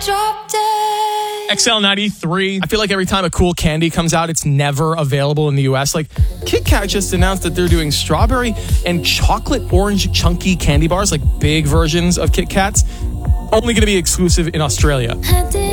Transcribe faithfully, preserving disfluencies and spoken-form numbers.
drop dead. X L ninety-three. I feel like every time a cool candy comes out, it's never available in the U S. Like, Kit Kat just announced that they're doing strawberry and chocolate orange chunky candy bars, like big versions of Kit Kats, only going to be exclusive in Australia. I did